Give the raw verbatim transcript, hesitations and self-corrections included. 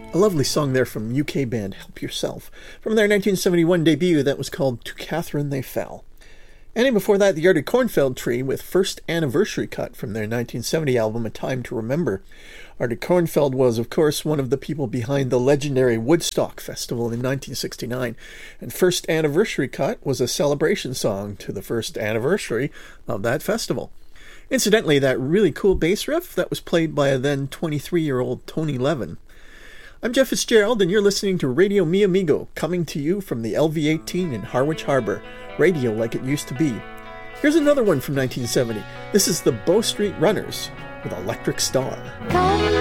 A lovely song there from U K band Help Yourself, from their nineteen seventy-one debut that was called To Catherine They Fell. And before that, the Arctic Cornfield Tree with First Anniversary Cut from their nineteen seventy album A Time to Remember. Arctic Cornfield was, of course, one of the people behind the legendary Woodstock Festival in nineteen sixty-nine, and First Anniversary Cut was a celebration song to the first anniversary of that festival. Incidentally, that really cool bass riff, that was played by a then twenty-three-year-old Tony Levin. I'm Jeff Fitzgerald, and you're listening to Radio Mi Amigo, coming to you from the L V eighteen in Harwich Harbour, radio like it used to be. Here's another one from nineteen seventy. This is the Bow Street Runners with Electric Star.